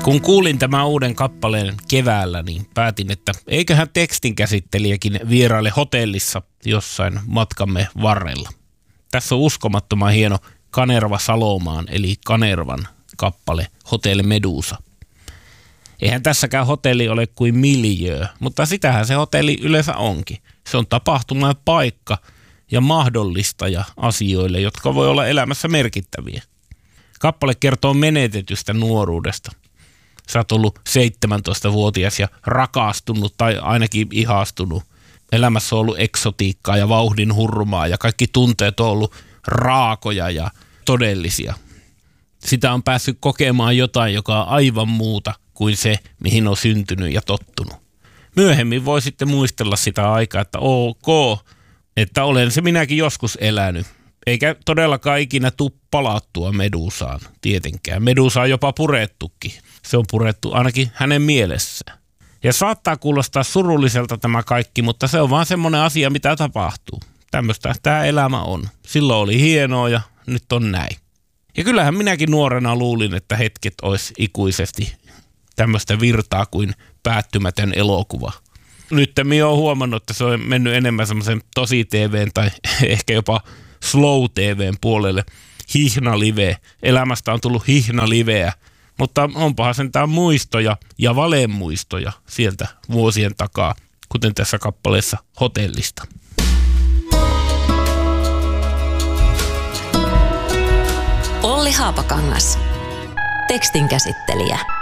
Kun kuulin tämän uuden kappaleen keväällä, niin päätin, että eiköhän tekstinkäsittelijäkin vieraile hotellissa jossain matkamme varrella. Tässä on uskomattoman hieno Kanerva Salomaan, eli Kanervan kappale Hotel Medusa. Eihän tässäkään hotelli ole kuin miljöö, mutta sitähän se hotelli yleensä onkin. Se on tapahtuma ja paikka ja mahdollistaja asioille, jotka voi olla elämässä merkittäviä. Kappale kertoo menetetystä nuoruudesta. Sä oot ollut 17-vuotias ja rakastunut tai ainakin ihastunut. Elämässä on ollut eksotiikkaa ja vauhdin hurmaa ja kaikki tunteet on ollut raakoja ja todellisia. Sitä on päässyt kokemaan jotain, joka on aivan muuta kuin se, mihin on syntynyt ja tottunut. Myöhemmin voi sitten muistella sitä aikaa, että ok, että olen se minäkin joskus elänyt. Eikä todellakaan ikinä tule palattua Medusaan tietenkään. Medusa on jopa purettukin. Se on purettu ainakin hänen mielessään. Ja saattaa kuulostaa surulliselta tämä kaikki, mutta se on vaan semmoinen asia, mitä tapahtuu. Tämmöistä tämä elämä on. Silloin oli hienoa ja nyt on näin. Ja kyllähän minäkin nuorena luulin, että hetket olisi ikuisesti tämmöistä virtaa kuin päättymätön elokuva. Nyt minä olen huomannut, että se on mennyt enemmän semmoisen tosi-tv:n tai ehkä jopa slow-tv:n puolelle. Hihna-live. Elämästä on tullut hihna-liveä, mutta onpahan sentään muistoja ja valemuistoja sieltä vuosien takaa, kuten tässä kappaleessa Hotellista. Olli Haapakangas, tekstinkäsittelijä.